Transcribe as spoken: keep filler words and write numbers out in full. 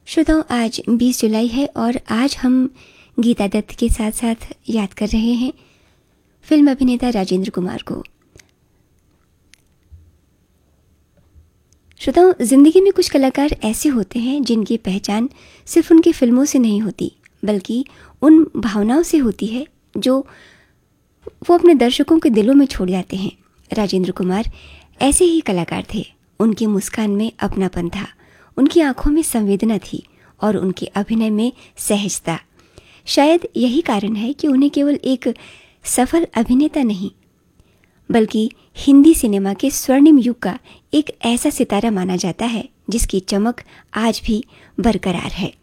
श्रोताओं, आज बीस जुलाई है और आज हम गीता दत्त के साथ साथ याद कर रहे हैं फिल्म अभिनेता राजेंद्र कुमार को। श्रोताओं, जिंदगी में कुछ कलाकार ऐसे होते हैं जिनकी पहचान सिर्फ उनकी फिल्मों से नहीं होती, बल्कि उन भावनाओं से होती है जो वो अपने दर्शकों के दिलों में छोड़ जाते हैं। राजेंद्र कुमार ऐसे ही कलाकार थे। उनकी मुस्कान में अपनापन था, उनकी आंखों में संवेदना थी और उनके अभिनय में सहजता। शायद यही कारण है कि उन्हें केवल एक सफल अभिनेता नहीं, बल्कि हिंदी सिनेमा के स्वर्णिम युग का एक ऐसा सितारा माना जाता है जिसकी चमक आज भी बरकरार है।